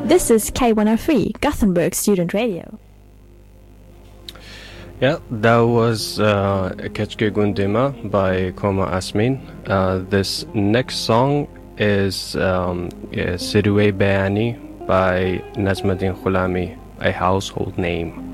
This is K103, Gothenburg Student Radio. Yeah, that was Keçke Gundima by Koma Asmin. This next song is Sidue Bayani by Nazmuddin Khulami, a household name.